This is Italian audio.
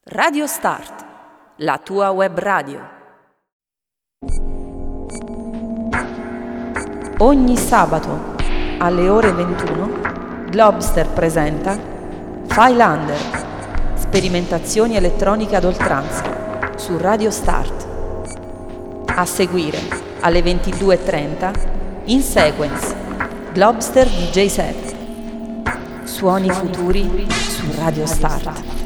Radio Start, la tua web radio. Ogni sabato alle ore 21 Globster presenta Filelander, sperimentazioni elettroniche ad oltranza su Radio Start. A seguire alle 22:30 In Sequence, Globster DJ Set. Suoni futuri su Radio Start.